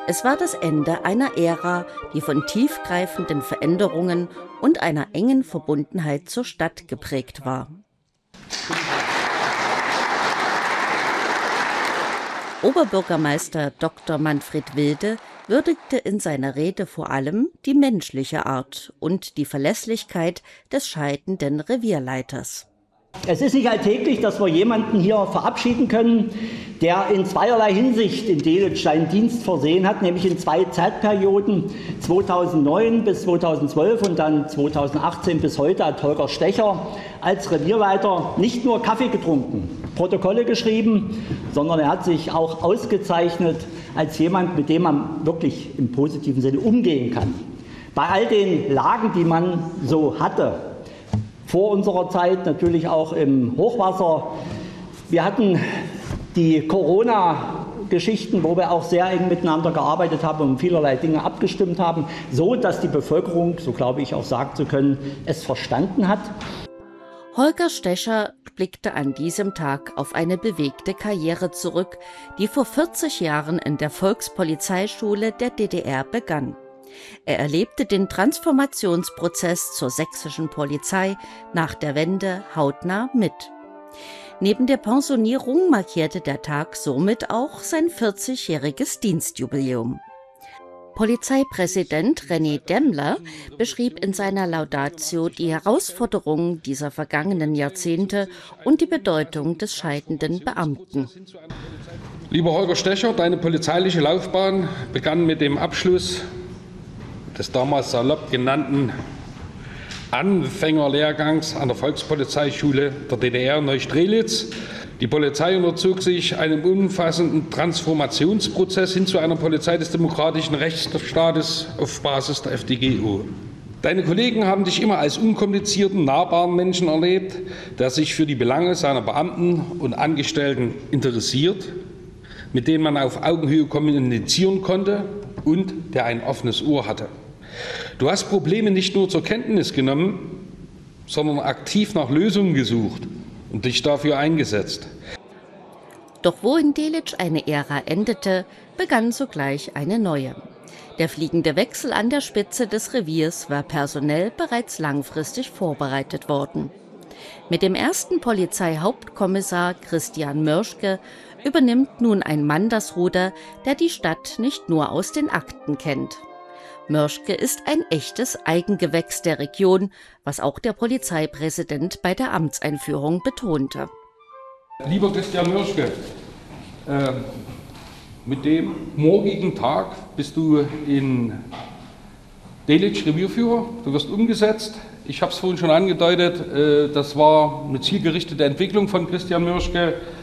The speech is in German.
Es war das Ende einer Ära, die von tiefgreifenden Veränderungen und einer engen Verbundenheit zur Stadt geprägt war. Oberbürgermeister Dr. Manfred Wilde würdigte in seiner Rede vor allem die menschliche Art und die Verlässlichkeit des scheidenden Revierleiters. Es ist nicht alltäglich, dass wir jemanden hier verabschieden können, der in zweierlei Hinsicht in Delitzsch seinen Dienst versehen hat, nämlich in 2 Zeitperioden, 2009 bis 2012 und dann 2018 bis heute, hat Holger Stecher als Revierleiter nicht nur Kaffee getrunken, Protokolle geschrieben, sondern er hat sich auch ausgezeichnet als jemand, mit dem man wirklich im positiven Sinne umgehen kann. Bei all den Lagen, die man so hatte, vor unserer Zeit, natürlich auch im Hochwasser. Wir hatten die Corona-Geschichten, wo wir auch sehr eng miteinander gearbeitet haben und vielerlei Dinge abgestimmt haben, so dass die Bevölkerung, so glaube ich auch sagen zu können, es verstanden hat. Holger Stecher blickte an diesem Tag auf eine bewegte Karriere zurück, die vor 40 Jahren in der Volkspolizeischule der DDR begann. Er erlebte den Transformationsprozess zur sächsischen Polizei nach der Wende hautnah mit. Neben der Pensionierung markierte der Tag somit auch sein 40-jähriges Dienstjubiläum. Polizeipräsident René Demmler beschrieb in seiner Laudatio die Herausforderungen dieser vergangenen Jahrzehnte und die Bedeutung des scheidenden Beamten. Lieber Holger Stecher, deine polizeiliche Laufbahn begann mit dem Abschluss des damals salopp genannten Anfängerlehrgangs an der Volkspolizeischule der DDR Neustrelitz. Die Polizei unterzog sich einem umfassenden Transformationsprozess hin zu einer Polizei des demokratischen Rechtsstaates auf Basis der FDGO. Deine Kollegen haben dich immer als unkomplizierten, nahbaren Menschen erlebt, der sich für die Belange seiner Beamten und Angestellten interessiert, mit denen man auf Augenhöhe kommunizieren konnte und der ein offenes Ohr hatte. Du hast Probleme nicht nur zur Kenntnis genommen, sondern aktiv nach Lösungen gesucht und dich dafür eingesetzt. Doch wo in Delitzsch eine Ära endete, begann sogleich eine neue. Der fliegende Wechsel an der Spitze des Reviers war personell bereits langfristig vorbereitet worden. Mit dem ersten Polizeihauptkommissar Christian Mörschke übernimmt nun ein Mann das Ruder, der die Stadt nicht nur aus den Akten kennt. Mörschke ist ein echtes Eigengewächs der Region, was auch der Polizeipräsident bei der Amtseinführung betonte. Lieber Christian Mörschke, mit dem morgigen Tag bist du in Delitzsch Revierführer. Du wirst umgesetzt. Ich habe es vorhin schon angedeutet, das war eine zielgerichtete Entwicklung von Christian Mörschke.